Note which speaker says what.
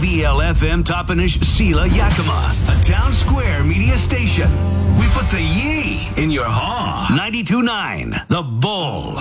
Speaker 1: KBL-FM Toppenish Sila Yakima, a Town Square media station. We put the ye in your haw. 92.9, The Bull.